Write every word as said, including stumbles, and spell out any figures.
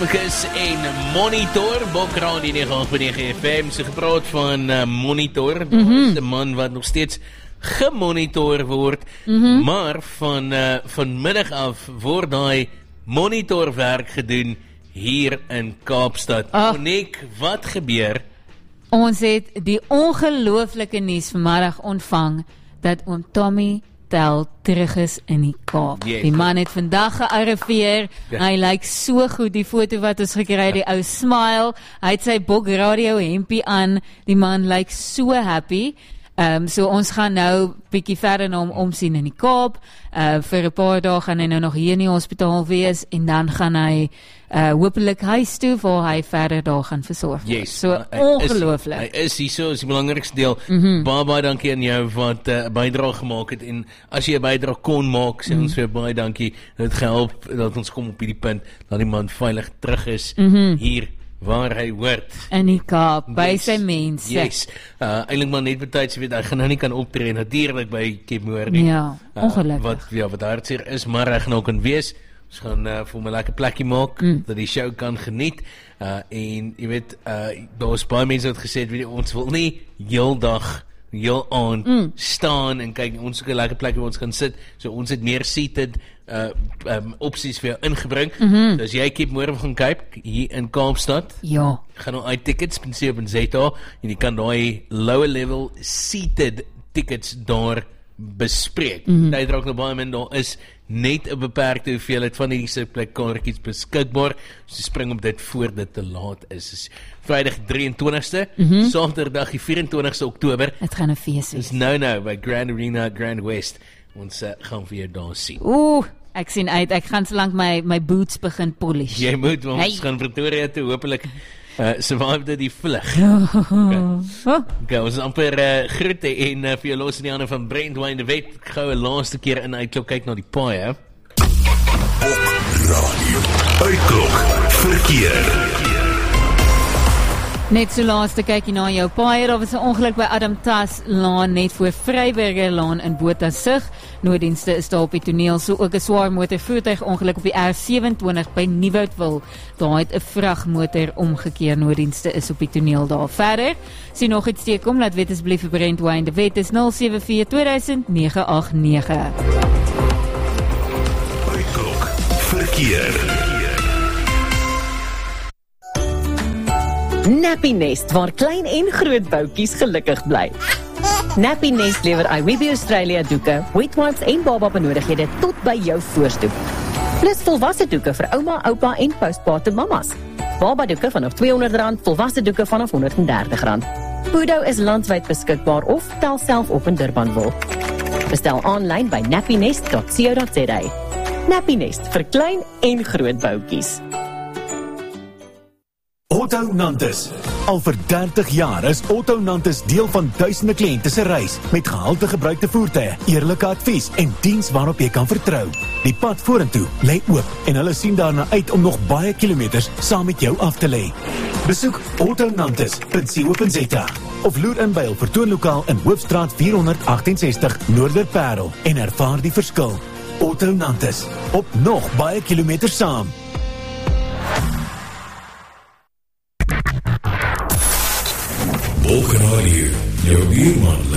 Focus en Monitor, Bokraan die nege agt nege F M, so gepraat van uh, Monitor, daar mm-hmm. is 'n man wat nog steeds gemonitor word, mm-hmm. maar van uh, vanmiddag af word daai monitorwerk gedoen hier in Kaapstad. Oh. Monique, wat gebeur? Ons het die ongelooflike nuus vanmiddag ontvang dat oom Tommy Tel terug is in die Kaap. Yes. Die man het vandag gearriveer, ja. Hy lyk so goed, die foto wat ons gekry het, die ou smile, hy het sy Bok Radio hempie aan, die man lyk so happy. Um, so ons gaan nou bietjie verder na hom omsien in die Kaap, uh, vir 'n paar dae gaan hy nou nog hier in die hospitaal wees, en dan gaan hy uh, hopelik huis toe, waar hy verder daar gaan versorg word. Yes. So ongelooflik. Hy is hier so, is die belangrikste deel. Mm-hmm. Baie, baie dankie aan jou wat 'n uh, bydrae gemaak het, en as jy 'n bydrae kon maak, sê ons vir mm. baie dankie, dit gehelp, dat ons kom op hierdie punt, dat die man veilig terug is, mm-hmm. hier, waar hy hoort. In die Kaap, by yes. sy mense. Yes. Uh, eintlik maar net betyds, weet, hy gaan nou nie kan optree natuurlik by Cape Moore nie. Ja, ongelukkig. Uh, wat, ja, wat hartseer is, maar hy gaan nou kan wees. Ons gaan uh, vir hom 'n lekker plekkie maak, mm. dat die show kan geniet. Uh, en, jy weet, uh, daar is baie mense wat gesê het, weet, ons wil nie heel dag, heel aan mm. staan en kyk, ons soek 'n lekker plekkie waar ons gaan sit. So ons het meer seated uh, um, opsies vir jou ingebring. Mm-hmm. So as jy Cape Moore gaan kyk, hier in Kaapstad, ja. gaan nou uit tickets punt co punt za en jy kan daai lower level seated tickets daar bespreek. Mm-hmm. Dit raak nou baie min, daar is net 'n beperkte hoeveelheid van die sitplekkaartjies beskikbaar, so spring op dit voor dit te laat is. Dis Vrydag drie en twintigste, mm-hmm. Saterdag die vyf en twintigste Oktober. Dit gaan 'n fees wees. Dis nou nou by Grand Arena, Grand West. Ons uh, gaan vir jou daar sien. Ooh, ek sien uit, ek gaan solank my, my boots begin polish. Jy moet, ons hey. gaan Pretoria toe, hopelik Uh, survive dit die vlug. Okay. Okay, ons is amper uh, groete en uh, vir jou los in die hande van Brent Wayne de Wet. Gou 'n laaste keer in uitklok kyk na die paai. Radio Uitklok verkeer. Net so laaste kykie na jou paai. Daar was 'n ongeluk by Adam Tas Laan net voor Vryburger Laan in Bothaville. Nooddienste is daar op die toneel, so ook 'n swaar motorvoertuig ongeluk op die R sewenentwintig by Nieuwoudtville. Daar het 'n vragmotor omgekeer. Nooddienste is op die toneel daar. Verder, sien nog iets teekom, laat weet asseblief vir Brent Wayne de Wet is nul sewe vier twee duisend nege agt nege. Uitklok verkeer. Nappy Nest, waar klein en groot boutjies gelukkig bly. Nappy Nest lewer iWebbie Australia doeke, wet wipes en baba benodighede tot by jou voorstoep. Plus volwasse doeke vir ouma, oupa en postpartum mamas. Baba doeke vanaf tweehonderd rand, volwasse doeke vanaf honderd en dertig rand. Pudo is landwyd beskikbaar of tel self op in Durbanville. Bestel aanlyn by nappy nest dot co dot za. Nappy Nest vir klein en groot boutjies. Otto Nantes. Al vir dertig jaar is Otto Nantes deel van duisende kliënte se reis met gehalte gebruikte voertuie, eerlike advies en diens waarop jy kan vertrou. Die pad vorentoe lê oop en hulle sien daarna uit om nog baie kilometers saam met jou af te lê. Besoek otto nantes punt co punt za of loer in by hul vertoonlokaal in Hoofstraat vierhonderd agtensestig Noorderparel en ervaar die verskil. Otto Nantes, op nog baie kilometers saam. Bok Radio, jou buurman.